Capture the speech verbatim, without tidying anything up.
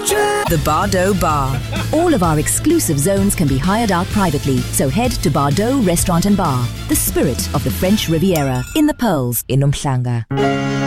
The Bardot Bar. All of our exclusive zones can be hired out privately, so head to Bardot Restaurant and Bar, the spirit of the French Riviera, in the Pearls in Umhlanga.